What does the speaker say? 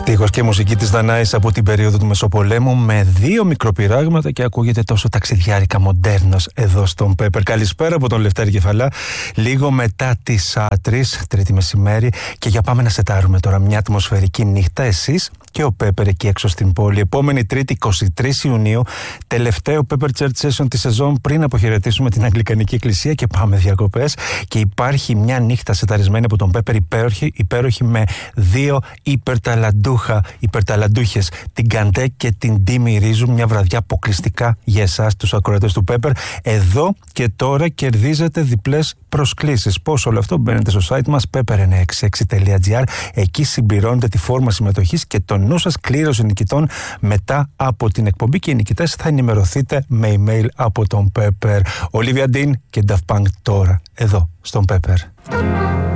Στίχος και μουσική της Δανάης από την περίοδο του Μεσοπολέμου με 2 μικροπυράγματα και ακούγεται τόσο ταξιδιάρικα μοντέρνος εδώ στον Πέπερ. Καλησπέρα από τον Λευτέρη Κεφαλά, λίγο μετά τις 3, Τρίτη μεσημέρι, και για πάμε να σετάρουμε τώρα μια ατμοσφαιρική νύχτα, εσείς και ο Πέπερ εκεί έξω στην πόλη. Επόμενη Τρίτη 23 Ιουνίου, τελευταίο Pepper Church Session τη σεζόν πριν αποχαιρετήσουμε την Αγγλικανική Εκκλησία και πάμε διακοπές. Και υπάρχει μια νύχτα σεταρισμένη από τον Πέπερ υπέροχη με 2 υπερταλαντούχες, την Καντέ και την Ντίμη Ρίζου. Μια βραδιά αποκλειστικά για εσάς τους ακροατές του Pepper. Εδώ και τώρα κερδίζετε διπλές προσκλήσεις. Πώς όλο αυτό? Μπαίνετε στο site μας pepper966.gr, εκεί συμπληρώνετε τη φόρμα συμμετοχής και το νου σας κλήρωση νικητών μετά από την εκπομπή, και οι νικητές θα ενημερωθείτε με email από τον Pepper. Olivia Dean και Daft Punk τώρα εδώ στον Pepper.